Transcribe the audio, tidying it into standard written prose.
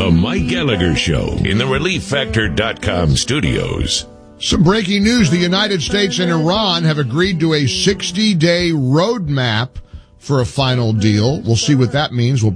The Mike Gallagher Show in the ReliefFactor.com studios. Some breaking news. The United States and Iran have agreed to a 60-day roadmap for a final deal. We'll see what that means. We'll